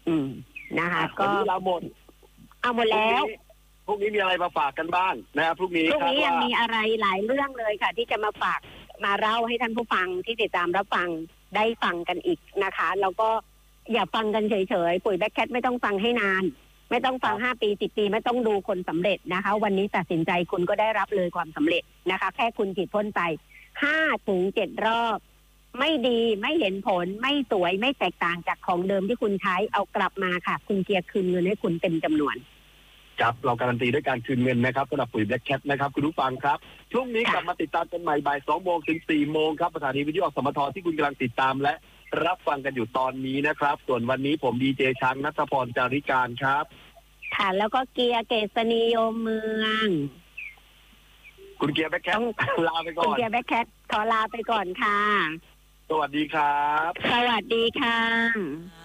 อืมนะคะ ก็เราหมดเอาหมดแล้วพรุ่งนี้มีอะไรมาฝากกันบ้างนะครับพรุ่งนี้ยังมีอะไรหลายเรื่องเลยค่ะ ที่จะมาฝากมาเล่าให้ท่านผู้ฟังที่ติดตามรับฟังได้ฟังกันอีกนะคะแล้วก็อย่าฟังกันเฉยๆปุ๋ยแบ็คแคทไม่ต้องฟังให้นานไม่ต้องฟัง5 ปี10 ปีไม่ต้องดูคนสำเร็จนะคะวันนี้ตัดสินใจคุณก็ได้รับเลยความสำเร็จนะคะแค่คุณฉีดพ่นไป5 ถึง 7 รอบไม่ดีไม่เห็นผลไม่สวยไม่แตกต่างจากของเดิมที่คุณใช้เอากลับมาค่ะคุณเกียร์คืนเงินให้คุณเต็มจำนวนครับเราการันตีด้วยการคืนเงินนะครับสำหรับปุ๋ยแบล็คแคทนะครับคุณผู้ฟังครับช่วงนี้กลับมาติดตามกันใหม่บ่าย 2 โมงถึง 4 โมงครับสถานีวิทยุอสมทที่คุณกำลังติดตามและรับฟังกันอยู่ตอนนี้นะครับส่วนวันนี้ผมดีเจช้างณัฐพร จาริการครับค่ะแล้วก็เกียร์เกษณีโยมเมืองคุณเกียร์แบล็คแคทลาไปก่อนคุณเกียร์แบล็คแคทขอลาไปก่อนค่ะสวัสดีครับสวัสดีค่ะ